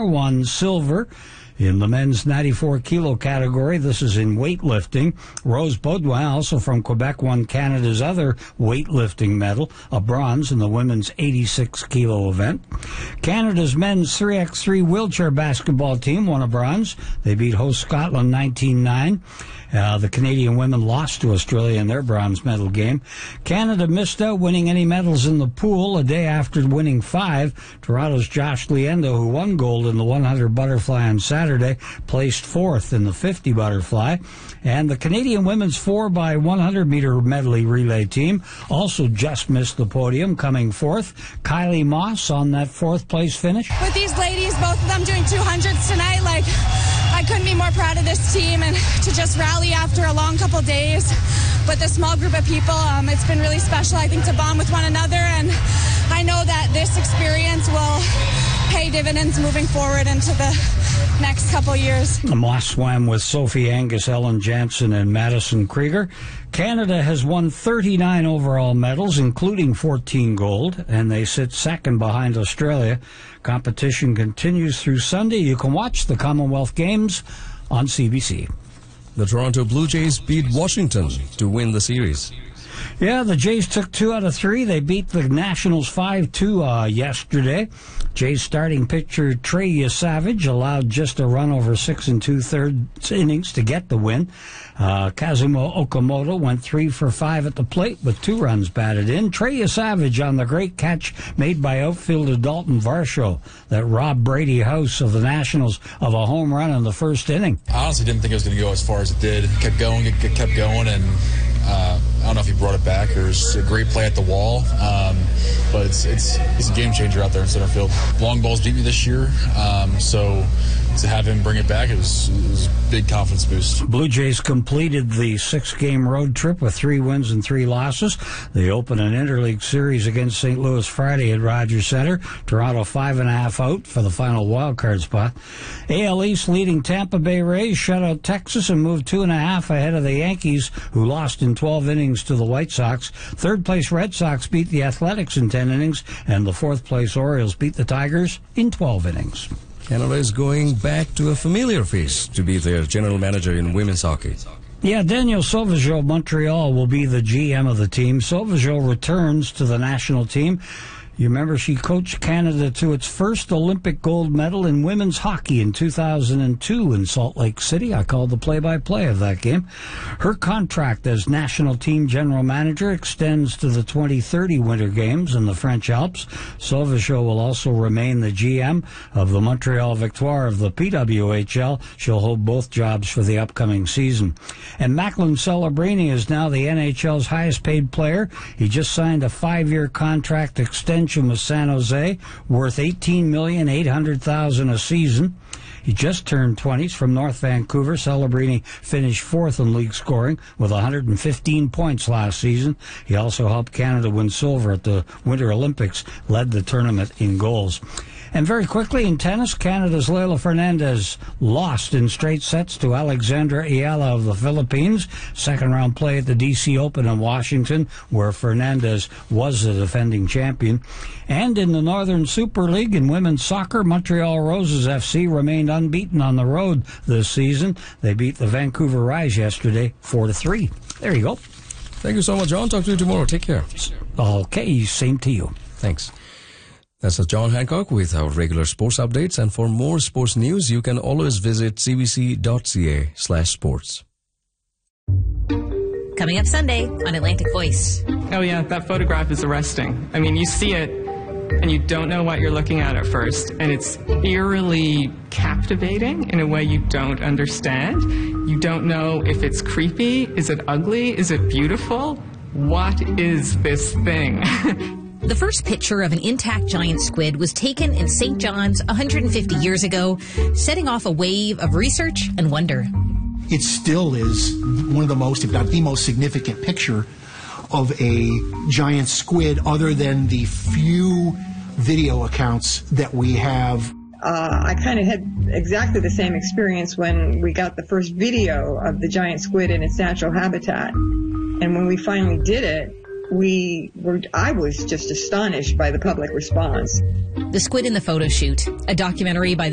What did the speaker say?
won silver. In the men's 94-kilo category, this is in weightlifting. Rose Baudouin, also from Quebec, won Canada's other weightlifting medal, a bronze in the women's 86-kilo event. Canada's men's 3x3 wheelchair basketball team won a bronze. They beat host Scotland 19-9. The Canadian women lost to Australia in their bronze medal game. Canada missed out winning any medals in the pool a day after winning 5. Toronto's Josh Liendo, who won gold in the 100 butterfly on Saturday, placed 4th in the 50 butterfly. And the Canadian women's 4x100-meter medley relay team also just missed the podium, coming 4th. Kylie Moss on that 4th-place finish. With these ladies, both of them doing 200s tonight, I couldn't be more proud of this team, and to just rally after a long couple days with a small group of people, it's been really special, I think, to bond with one another, and I know that this experience will pay dividends moving forward into the next couple years. Moss swam with Sophie Angus, Ellen Jansen, and Madison Krieger. Canada has won 39 overall medals, including 14 gold, and they sit second behind Australia. Competition continues through Sunday. You can watch the Commonwealth Games on CBC. The Toronto Blue Jays beat Washington to win the series. Yeah, the Jays took 2 out of 3. They beat the Nationals 5-2 yesterday. Jays starting pitcher Trey Yesavage allowed just a run over 6 2/3 innings to get the win. Kazumo Okamoto went 3 for 5 at the plate with 2 runs batted in. Trey Yesavage on the great catch made by outfielder Dalton Varsho that robbed Brady House of the Nationals of a home run in the first inning. I honestly didn't think it was going to go as far as it did. It kept going, and I don't know if he brought it back or it was a great play at the wall, but he's a game changer out there in center field. Long balls beat me this year, so to have him bring it back, it was a big confidence boost. Blue Jays completed the 6-game road trip with 3 wins and 3 losses. They open an interleague series against St. Louis Friday at Rogers Center. Toronto 5.5 out for the final wildcard spot. AL East leading Tampa Bay Rays shut out Texas and moved 2.5 ahead of the Yankees, who lost in 12 innings to the White Sox. Third-place Red Sox beat the Athletics in 10 innings, and the fourth-place Orioles beat the Tigers in 12 innings. Canada is going back to a familiar face to be their general manager in women's hockey. Yeah, Danielle Sauvageau of Montreal will be the GM of the team. Sauvageau returns to the national team. You remember she coached Canada to its first Olympic gold medal in women's hockey in 2002 in Salt Lake City. I called the play-by-play of that game. Her contract as national team general manager extends to the 2030 Winter Games in the French Alps. Sauvageau will also remain the GM of the Montreal Victoire of the PWHL. She'll hold both jobs for the upcoming season. And Macklin Celebrini is now the NHL's highest-paid player. He just signed a 5-year contract extension with San Jose, worth $18,800,000 a season. He just turned 20. He's from North Vancouver. Celebrini finished 4th in league scoring with 115 points last season. He also helped Canada win silver at the Winter Olympics, led the tournament in goals. And very quickly in tennis, Canada's Leylah Fernandez lost in straight sets to Alexandra Ayala of the Philippines. Second-round play at the D.C. Open in Washington, where Fernandez was the defending champion. And in the Northern Super League in women's soccer, Montreal Roses FC remained unbeaten on the road this season. They beat the Vancouver Rise yesterday 4-3. There you go. Thank you so much, John. Talk to you tomorrow. Take care. Okay, same to you. Thanks. That's John Hancock with our regular sports updates. And for more sports news, you can always visit cbc.ca/sports. Coming up Sunday on Atlantic Voice. Oh yeah, that photograph is arresting. I mean, you see it and you don't know what you're looking at first, and it's eerily captivating in a way you don't understand. You don't know if it's creepy, is it ugly, is it beautiful? What is this thing? The first picture of an intact giant squid was taken in St. John's 150 years ago, setting off a wave of research and wonder. It still is one of the most, if not the most significant picture of a giant squid, other than the few video accounts that we have. I kind of had exactly the same experience when we got the first video of the giant squid in its natural habitat. And when we finally did it, I was just astonished by the public response. The Squid in the Photo Shoot, a documentary by the